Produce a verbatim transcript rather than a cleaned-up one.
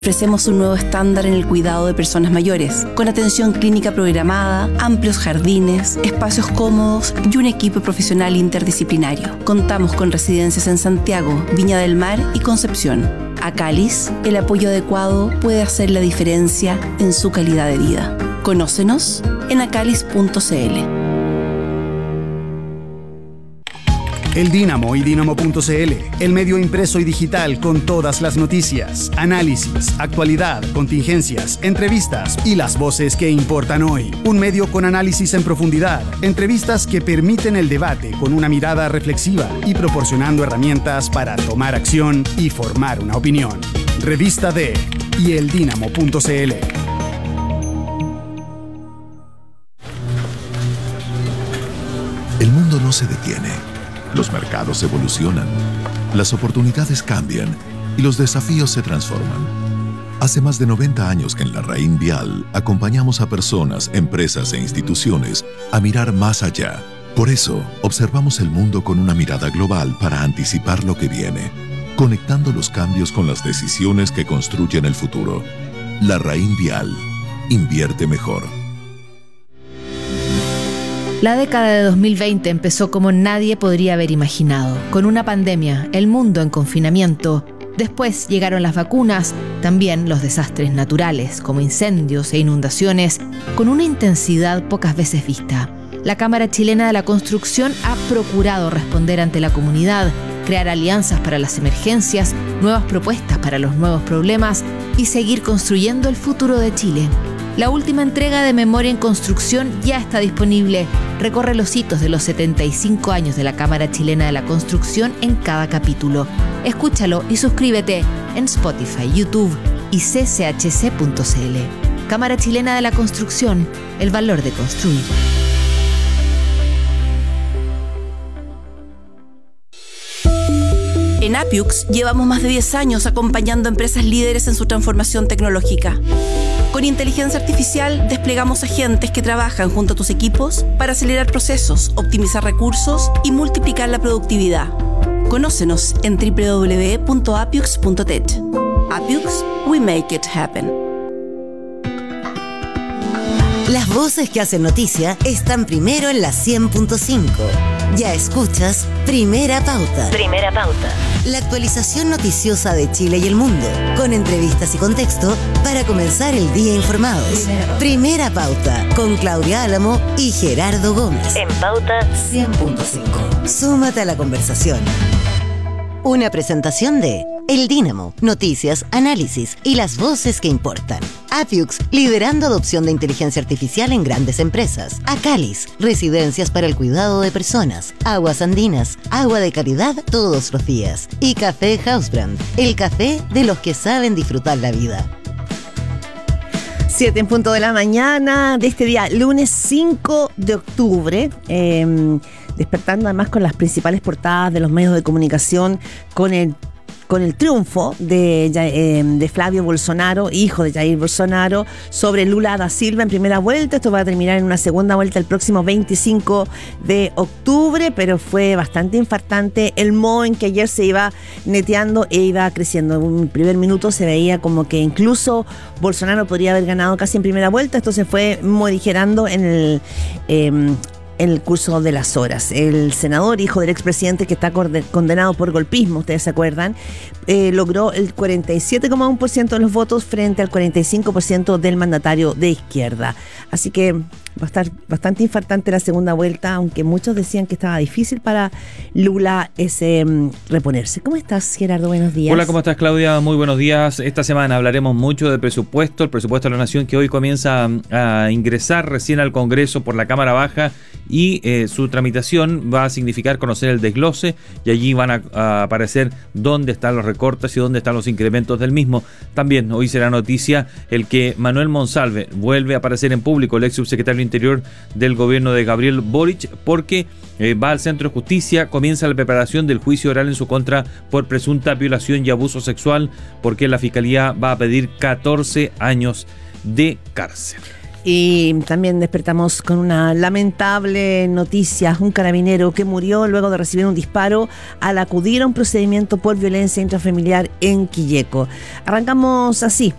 Ofrecemos un nuevo estándar en el cuidado de personas mayores, con atención clínica programada, amplios jardines, espacios cómodos y un equipo profesional interdisciplinario. Contamos con residencias en Santiago, Viña del Mar y Concepción. Acalis, el apoyo adecuado puede hacer la diferencia en su calidad de vida. Conócenos en acalis punto c l. El Dínamo y Dínamo punto c l, el medio impreso y digital con todas las noticias, análisis, actualidad, contingencias, entrevistas y las voces que importan hoy. Un medio con análisis en profundidad, entrevistas que permiten el debate con una mirada reflexiva y proporcionando herramientas para tomar acción y formar una opinión. Revista de y el Dínamo punto c l. El mundo no se detiene. Los mercados evolucionan, las oportunidades cambian y los desafíos se transforman. Hace más de noventa años que en la Raín Vial acompañamos a personas, empresas e instituciones a mirar más allá. Por eso, observamos el mundo con una mirada global para anticipar lo que viene, conectando los cambios con las decisiones que construyen el futuro. La Raín Vial. Invierte mejor. La década de dos mil veinte empezó como nadie podría haber imaginado, con una pandemia, el mundo en confinamiento. Después llegaron las vacunas, también los desastres naturales, como incendios e inundaciones, con una intensidad pocas veces vista. La Cámara Chilena de la Construcción ha procurado responder ante la comunidad, crear alianzas para las emergencias, nuevas propuestas para los nuevos problemas y seguir construyendo el futuro de Chile. La última entrega de Memoria en Construcción ya está disponible. Recorre los hitos de los setenta y cinco años de la Cámara Chilena de la Construcción en cada capítulo. Escúchalo y suscríbete en Spotify, YouTube y c c h c punto c l. Cámara Chilena de la Construcción, el valor de construir. En Appiux llevamos más de diez años acompañando a empresas líderes en su transformación tecnológica. Con inteligencia artificial desplegamos agentes que trabajan junto a tus equipos para acelerar procesos, optimizar recursos y multiplicar la productividad. Conócenos en doble u doble u doble u punto appiux punto tech. Appiux, we make it happen. Las voces que hacen noticia están primero en la cien punto cinco. Ya escuchas Primera Pauta. Primera Pauta. La actualización noticiosa de Chile y el mundo, con entrevistas y contexto para comenzar el día informados. Primera, Primera Pauta, con Claudia Álamo y Gerardo Gómez. En Pauta cien punto cinco. Súmate a la conversación. Una presentación de El Dínamo, noticias, análisis y las voces que importan. Appiux, liderando adopción de inteligencia artificial en grandes empresas. Acalis, residencias para el cuidado de personas. Aguas Andinas, agua de calidad todos los días. Y Café Hausbrand, el café de los que saben disfrutar la vida. Siete en punto de la mañana de este día, lunes cinco de octubre. Eh, despertando además con las principales portadas de los medios de comunicación, con el con el triunfo de, eh, de Flavio Bolsonaro, hijo de Jair Bolsonaro, sobre Lula da Silva en primera vuelta. Esto va a terminar en una segunda vuelta el próximo veinticinco de octubre, pero fue bastante infartante el modo en que ayer se iba neteando e iba creciendo. En un primer minuto se veía como que incluso Bolsonaro podría haber ganado casi en primera vuelta. Esto se fue morigerando en el... Eh, en el curso de las horas. El senador, hijo del expresidente que está condenado por golpismo, ustedes se acuerdan, eh, logró el cuarenta y siete coma uno por ciento de los votos frente al cuarenta y cinco por ciento del mandatario de izquierda. Así que va a estar bastante infartante la segunda vuelta, aunque muchos decían que estaba difícil para Lula ese um, reponerse. ¿Cómo estás, Gerardo? Buenos días. Hola, ¿cómo estás, Claudia? Muy buenos días. Esta semana hablaremos mucho del presupuesto, el presupuesto de la Nación que hoy comienza a ingresar recién al Congreso por la Cámara Baja y eh, su tramitación va a significar conocer el desglose y allí van a, a aparecer dónde están los recortes y dónde están los incrementos del mismo. También hoy será noticia el que Manuel Monsalve vuelve a aparecer en público, el ex subsecretario Interior del gobierno de Gabriel Boric, porque eh, va al Centro de Justicia, comienza la preparación del juicio oral en su contra por presunta violación y abuso sexual, porque la Fiscalía va a pedir catorce años de cárcel. Y también despertamos con una lamentable noticia, un carabinero que murió luego de recibir un disparo al acudir a un procedimiento por violencia intrafamiliar en Quilleco. Arrancamos así